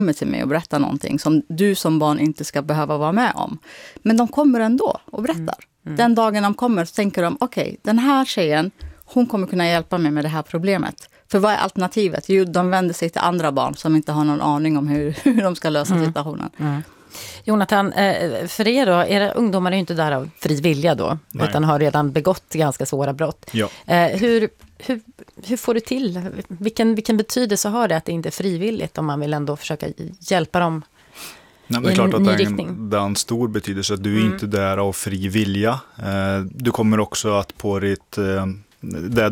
kommer till mig och berättar någonting som du som barn inte ska behöva vara med om. Men de kommer ändå och berättar. Den dagen de kommer så tänker de, okej, den här tjejen, hon kommer kunna hjälpa mig med det här problemet. För vad är alternativet? Jo, de vänder sig till andra barn som inte har någon aning om hur de ska lösa situationen. Jonathan, för er då, era ungdomar är ju inte där av fri vilja då, utan har redan begått ganska svåra brott. Ja. Hur får du till? Vilken betydelse har det att det inte är frivilligt om man vill ändå försöka hjälpa dem? Nej, men det är klart att det är en stor betydelse att du är inte där av fri vilja. Du kommer också att på ditt...